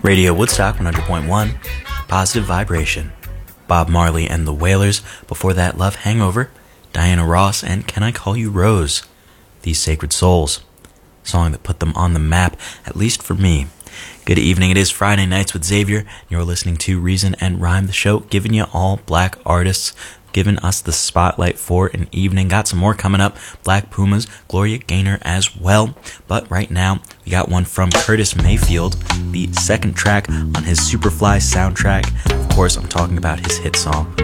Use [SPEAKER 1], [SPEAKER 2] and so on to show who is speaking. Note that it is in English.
[SPEAKER 1] Radio Woodstock 100.1, Positive Vibration. Bob Marley and the Wailers. Before that, Love Hangover, Diana Ross, and Can I Call You Rose? These Sacred Souls. Song that put them on the map, at least for me. Good evening, it is Friday Nights with Xavier. You're listening to Reason and Rhyme, the show, giving you all black artists, giving us the spotlight for an evening. Got some more coming up. Black Pumas, Gloria Gaynor as well. But right now, we got one from Curtis Mayfield, the second track on his Superfly soundtrack. Of course, I'm talking about his hit song,